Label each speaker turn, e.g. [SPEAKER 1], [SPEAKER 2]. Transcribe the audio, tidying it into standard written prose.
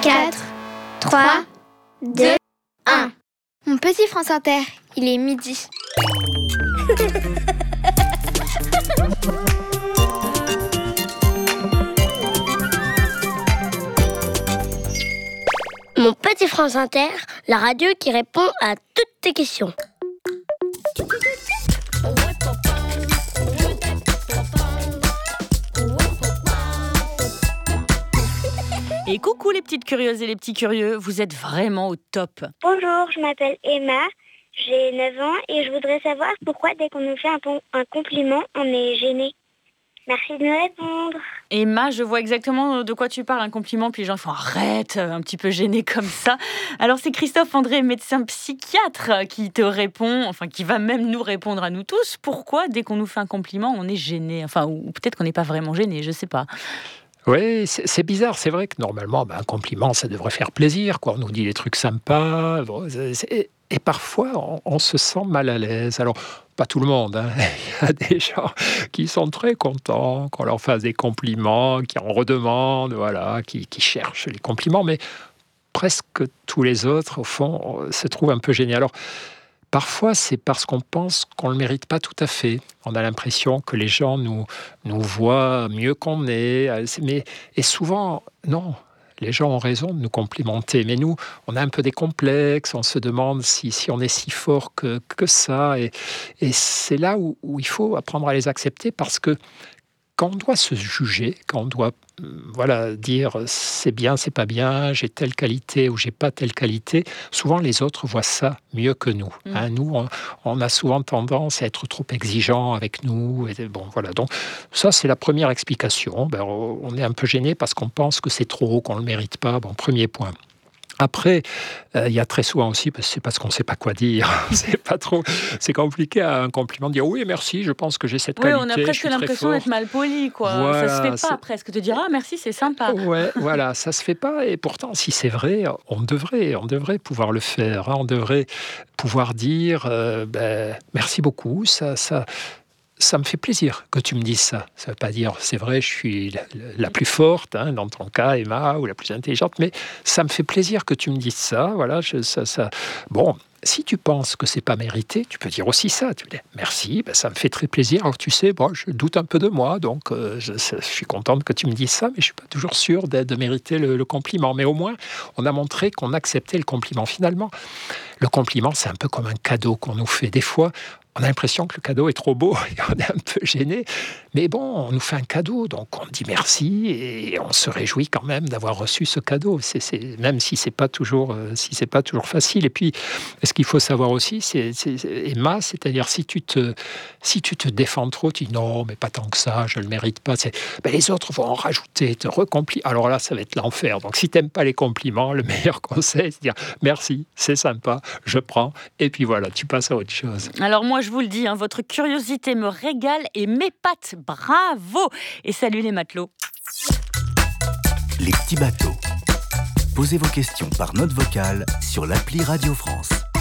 [SPEAKER 1] 4, 3, 2, 1.
[SPEAKER 2] Mon petit France Inter, il est midi.
[SPEAKER 3] Mon petit France Inter, la radio qui répond à toutes tes questions.
[SPEAKER 4] Et coucou les petites curieuses et les petits curieux, vous êtes vraiment au top.
[SPEAKER 5] Bonjour, je m'appelle Emma, j'ai 9 ans et je voudrais savoir pourquoi dès qu'on nous fait un compliment, on est gêné. Merci de me répondre.
[SPEAKER 4] Emma, je vois exactement de quoi tu parles, un compliment, puis les gens font arrête, un petit peu gêné comme ça. Alors c'est Christophe André, médecin psychiatre, qui te répond, enfin qui va même nous répondre à nous tous. Pourquoi dès qu'on nous fait un compliment, on est gêné? Enfin, ou peut-être qu'on n'est pas vraiment gêné, je sais pas.
[SPEAKER 6] Oui, c'est bizarre. C'est vrai que normalement, un compliment, ça devrait faire plaisir, quoi. On nous dit des trucs sympas. Et parfois, on se sent mal à l'aise. Alors, pas tout le monde, hein. Il y a des gens qui sont très contents qu'on leur fasse des compliments, qui en redemandent, voilà, qui cherchent les compliments. Mais presque tous les autres, au fond, se trouvent un peu gênés. Alors, parfois, c'est parce qu'on pense qu'on ne le mérite pas tout à fait. On a l'impression que les gens nous voient mieux qu'on est. Et souvent, non. Les gens ont raison de nous complimenter. Mais nous, on a un peu des complexes. On se demande si on est si fort que ça. Et c'est là où il faut apprendre à les accepter, parce que quand on doit se juger, quand on doit dire c'est bien, c'est pas bien, j'ai telle qualité ou j'ai pas telle qualité, souvent les autres voient ça mieux que nous. Hein, nous, on a souvent tendance à être trop exigeants avec nous. Et donc ça, c'est la première explication. On est un peu gêné parce qu'on pense que c'est trop, qu'on le mérite pas. Premier point. Après, il y a très souvent aussi, c'est parce qu'on ne sait pas quoi dire. C'est compliqué à un compliment de dire oui, merci, je pense que j'ai cette qualité.
[SPEAKER 4] Oui, on a presque l'impression d'être mal poli, quoi.
[SPEAKER 6] Voilà,
[SPEAKER 4] ça se fait pas presque de dire ah merci, c'est sympa.
[SPEAKER 6] Ouais, voilà, ça se fait pas. Et pourtant, si c'est vrai, on devrait pouvoir le faire. Hein. On devrait pouvoir dire merci beaucoup. Ça me fait plaisir que tu me dises ça. Ça ne veut pas dire, c'est vrai, je suis la plus forte, hein, dans ton cas, Emma, ou la plus intelligente, mais ça me fait plaisir que tu me dises ça. Voilà, Bon, si tu penses que c'est pas mérité, tu peux dire aussi ça. Tu peux dire, merci, ça me fait très plaisir. Alors tu sais, je doute un peu de moi, donc je suis contente que tu me dises ça, mais je ne suis pas toujours sûre de mériter le compliment. Mais au moins, on a montré qu'on acceptait le compliment. Finalement, le compliment, c'est un peu comme un cadeau qu'on nous fait. Des fois, on a l'impression que le cadeau est trop beau et on est un peu gêné. Mais on nous fait un cadeau, donc on dit merci et on se réjouit quand même d'avoir reçu ce cadeau. Même si c'est pas toujours facile. Et puis, ce qu'il faut savoir aussi, Emma, c'est-à-dire si tu te défends trop, tu dis non, mais pas tant que ça, je le mérite pas. Les autres vont en rajouter, te recomplimenter. Alors là, ça va être l'enfer. Donc si t'aimes pas les compliments, le meilleur conseil, c'est de dire merci, c'est sympa, je prends. Et puis voilà, tu passes à autre chose.
[SPEAKER 4] Alors moi, je vous le dis, votre curiosité me régale et m'épate. Bravo! Et salut les matelots.
[SPEAKER 7] Les petits bateaux. Posez vos questions par note vocale sur l'appli Radio France.